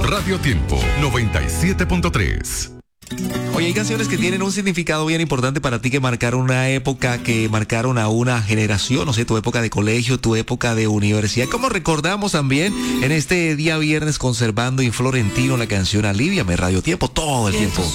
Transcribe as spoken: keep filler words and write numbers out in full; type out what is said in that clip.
Radio Tiempo noventa y siete punto tres. Oye, hay canciones que tienen un significado bien importante para ti, que marcaron una época, que marcaron a una generación, no sé, tu época de colegio, tu época de universidad. Como recordamos también en este día viernes, conservando en Florentino la canción Aliviame, Radio Tiempo todo el tiempo.